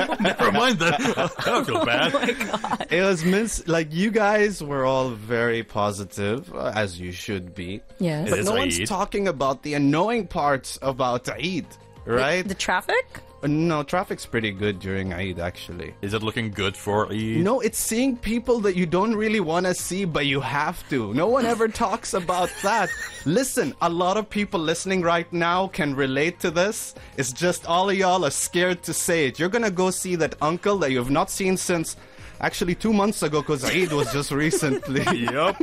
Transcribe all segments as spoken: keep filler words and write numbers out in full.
Never mind that. I don't feel bad. Oh my God. It was mis- like you guys were all very positive, uh, as you should be. Yes. But is no Eid. one's talking about the annoying parts about Eid, right? The traffic? No, traffic's pretty good during Eid, actually. Is it looking good for Eid? No, it's seeing people that you don't really want to see, but you have to. No one ever talks about that. Listen, a lot of people listening right now can relate to this. It's just all of y'all are scared to say it. You're going to go see that uncle that you have not seen since actually two months ago, because Eid was just recently. Yup.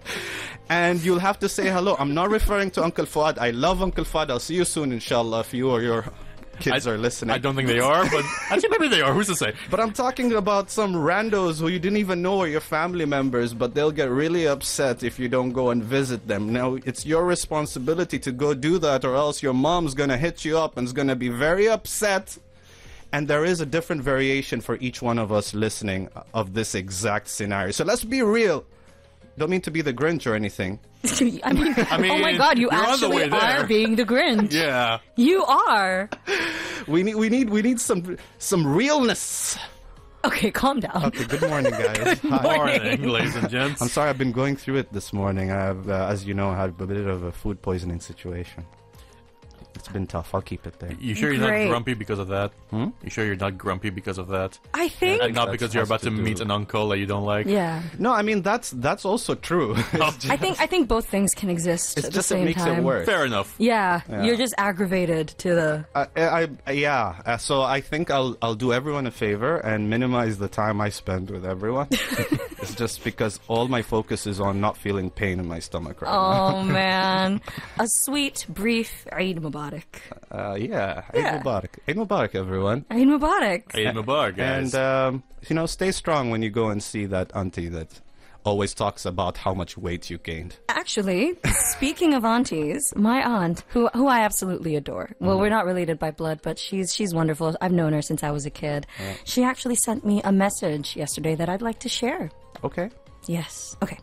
And you'll have to say hello. I'm not referring to Uncle Fuad. I love Uncle Fuad. I'll see you soon, inshallah, if you or your kids I, are listening. I don't think they are, but actually maybe they are. Who's to say? But I'm talking about some randos who you didn't even know are your family members, but they'll get really upset if you don't go and visit them. Now, it's your responsibility to go do that, or else your mom's going to hit you up and is going to be very upset. And there is a different variation for each one of us listening of this exact scenario. So let's be real. Don't mean to be the Grinch or anything. I mean, I mean, oh my God, you you're on the actually way there. are being the Grinch. Yeah. You are. We need, we need, we need some, some realness. Okay, calm down. Okay, good morning, guys. Hi. Morning, ladies and gents. I'm sorry, I've been going through it this morning. I've, uh, as you know, had a bit of a food poisoning situation. It's been tough. I'll keep it there. You sure you're Great. not grumpy because of that? Hmm? You sure you're not grumpy because of that? I think. And not That because you're has about to to do- meet an uncle that you don't like? Yeah. No, I mean that's that's also true. It's just, I think I think both things can exist it's at just the it same makes time. it worse. Fair enough. Yeah, Yeah. you're just aggravated to the. I, I, I yeah. Uh, so I think I'll I'll do everyone a favor and minimize the time I spend with everyone. It's just because all my focus is on not feeling pain in my stomach right Oh man, a sweet, brief Eid Mubarak. now. Uh, yeah. Eid Yeah. Mubarak. Eid Mubarak, everyone. Eid Mubarak. Eid Mubarak, guys. And um, you know, stay strong when you go and see that auntie that always talks about how much weight you gained. Actually, speaking of aunties, my aunt, who who I absolutely adore. Well, we're not related by blood, but she's she's wonderful. I've known her since I was a kid. She actually sent me a message yesterday that I'd like to share. Okay. Yes. Okay.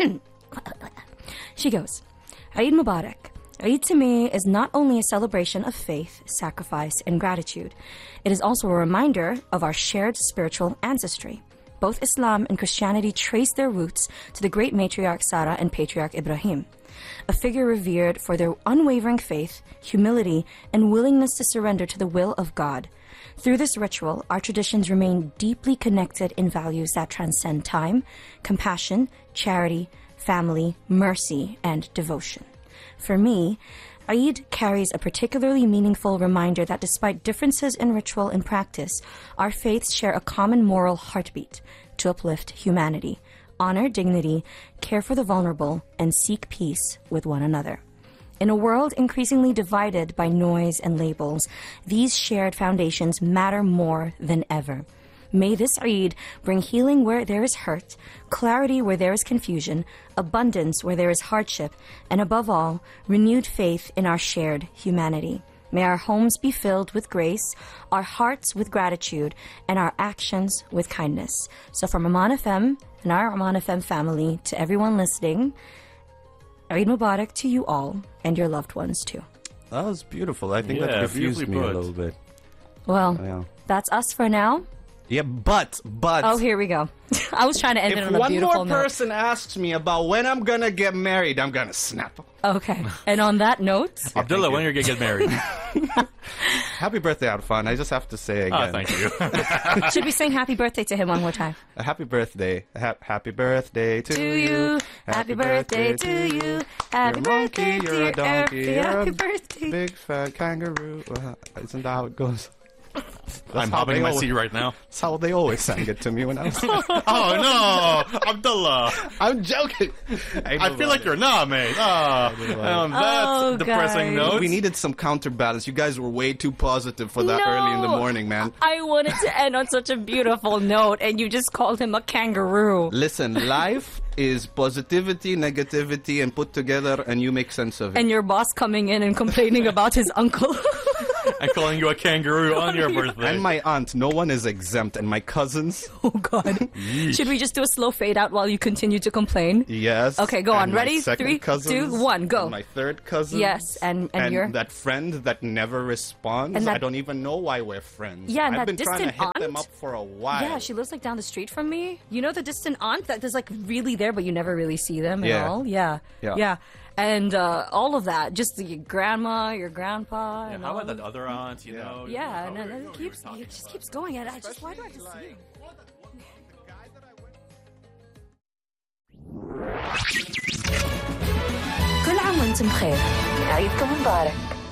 She goes, Eid Mubarak. Eid to me is not only a celebration of faith, sacrifice, and gratitude. It is also a reminder of our shared spiritual ancestry. Both Islam and Christianity trace their roots to the great matriarch Sarah and patriarch Ibrahim, a figure revered for their unwavering faith, humility, and willingness to surrender to the will of God. Through this ritual, our traditions remain deeply connected in values that transcend time, compassion, charity, family, mercy, and devotion. For me, Eid carries a particularly meaningful reminder that despite differences in ritual and practice, our faiths share a common moral heartbeat to uplift humanity, honor dignity, care for the vulnerable, and seek peace with one another. In a world increasingly divided by noise and labels, these shared foundations matter more than ever. May this Eid bring healing where there is hurt, clarity where there is confusion, abundance where there is hardship, and above all, renewed faith in our shared humanity. May our homes be filled with grace, our hearts with gratitude, and our actions with kindness. So from Aman F M and our Aman F M family to everyone listening, Eid Mubarak to you all and your loved ones too. That was beautiful. I think Yeah, that confused beautifully me a put. little bit. Well, Yeah. that's us for now. Yeah, but but Oh, here we go. I was trying to end it if on a one beautiful more note. person asks me about when I'm gonna get married, I'm gonna snap. Okay. And on that note, Abdullah, when you're going to get married? Happy birthday, Arfan. I just have to say again. Oh, thank you. should we sing happy birthday to him one more time? A happy birthday. Ha- happy birthday to, To you. Happy birthday to you. Happy You're a monkey, birthday, you're a dear donkey, Erfi. you're Happy a birthday. big fat kangaroo. Uh, isn't that how it goes? I'm how hopping they in my always- seat right now. That's how they always sang it to me when I was. Oh, no! Abdullah! I'm joking. I feel like you're not, mate. Ah, on that Oh, depressing guys. note. We needed some counterbalance. You guys were way too positive for that early in the No. morning, man. I wanted to end on such a beautiful note, and you just called him a kangaroo. Listen, life is positivity, negativity, and put together, and you make sense of it. And your boss coming in and complaining about his uncle. and calling you a kangaroo on your birthday. And my aunt, no one is exempt. And my cousins. Oh, God. Should we just do a slow fade out while you continue to complain? Yes. Okay, go on. And my Ready? second Three, cousins, two, one, go. and my third cousin. Yes, and, and, And your... that friend that never responds. And that- I don't even know why we're friends. Yeah, and I've that been trying to distant hit them aunt? up for a while. Yeah, she lives like down the street from me. You know the distant aunt that is like really there, but you never really see them at Yeah. all? Yeah. Yeah. Yeah. And uh, all of that. Just your grandma, your grandpa. Yeah, and how all about of- that other aunt? You Yeah. know. Yeah, and how then we- it how we keeps, were talking it just about keeps going. And I just, why do I just see it? كل عام وانتم بخير. عيدكم مبارك.